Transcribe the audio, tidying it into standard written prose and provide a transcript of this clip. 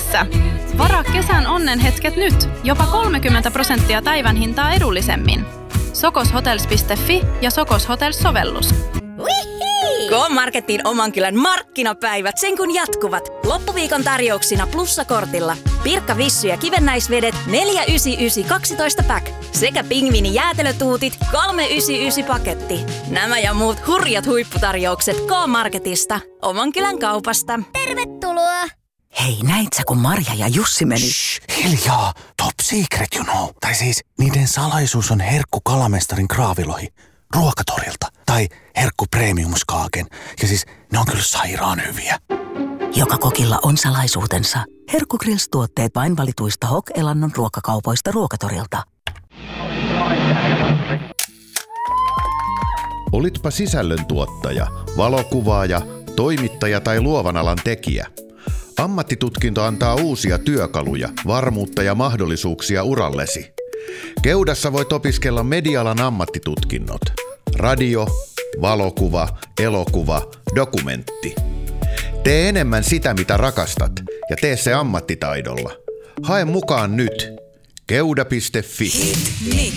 Missä? Varaa kesän onnenhetket nyt. Jopa 30% päivän hintaa edullisemmin. Sokoshotels.fi ja Sokos Hotels-sovellus. K-Marketin oman kylän markkinapäivät sen kun jatkuvat. Loppuviikon tarjouksina plussakortilla. Pirkka Vissy ja kivennäisvedet 4,99 12 pack. Sekä pingviini jäätelötuutit 3,99 paketti. Nämä ja muut hurjat huipputarjoukset K-Marketista. Oman kylän kaupasta. Tervetuloa! Hei, näit sä kun Marja ja Jussi meni? Shh, hiljaa! Top secret, you know. Tai siis, niiden salaisuus on herkku kalamestarin kraavilohi. Ruokatorilta. Tai herkku premiumskaaken. Ja siis, ne on kyllä sairaan hyviä. Joka kokilla on salaisuutensa. Herkku Grills-tuotteet vain valituista Hok-elannon ruokakaupoista Ruokatorilta. Olitpa sisällöntuottaja, valokuvaaja, toimittaja tai luovan alan tekijä. Ammattitutkinto antaa uusia työkaluja, varmuutta ja mahdollisuuksia urallesi. Keudassa voit opiskella media-alan ammattitutkinnot. Radio, valokuva, elokuva, dokumentti. Tee enemmän sitä, mitä rakastat, ja tee se ammattitaidolla. Hae mukaan nyt. Keuda.fi. Mix.